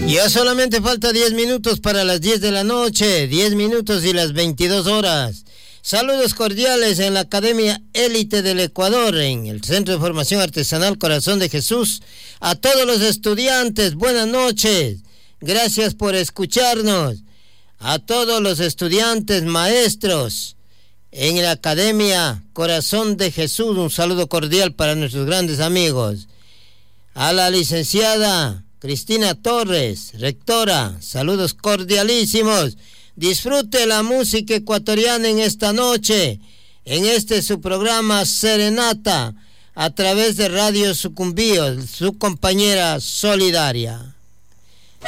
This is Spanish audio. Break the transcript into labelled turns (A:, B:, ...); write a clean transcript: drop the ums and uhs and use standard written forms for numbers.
A: Ya solamente falta 10 minutos para las 10 de la noche, 10 minutos y las 22 horas. Saludos cordiales en la Academia Élite del Ecuador, en el Centro de Formación Artesanal Corazón de Jesús. A todos los estudiantes, buenas noches. Gracias por escucharnos. A todos los estudiantes, maestros, en la Academia Corazón de Jesús, un saludo cordial para nuestros grandes amigos. A la licenciada Cristina Torres, rectora, saludos cordialísimos. Disfrute la música ecuatoriana en esta noche, en este su programa Serenata, a través de Radio Sucumbío, su compañera solidaria.